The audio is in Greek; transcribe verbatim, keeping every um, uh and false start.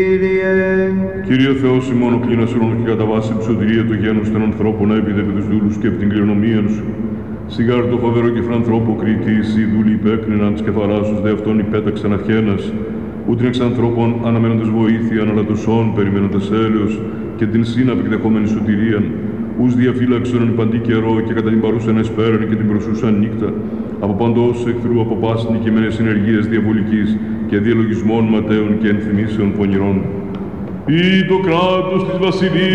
Κύριε Θεός ημών, ο κλίνας ουρανού και κατά βάση του σωτηρία του γένους των ανθρώπων έπειτα επί τους δούλους και επί την κληρονομία σου. Σιγάρ το φοβερό και φρανθρώπο Κρήτη, εσύ δούλοι υπέκριναν της κεφαλάσους, δε αυτόν υπέταξαν αυχένας, ούτιν εξ ανθρώπων αναμένοντες βοήθεια, αλλά το σών περιμένοντας έλεος και την σύναπ εκδεχόμενη σωτηρίαν, ους διαφύλαξον εν παντή καιρό και κατά την παρούσαν εσπέραν και την προσούσαν νύκτα, από παντός εχθρού από πάσιν νικημένες συνεργίες διαβολικής και διαλογισμών ματέων και ενθυμίσεων πονηρών. Ή το κράτος της βασιλείας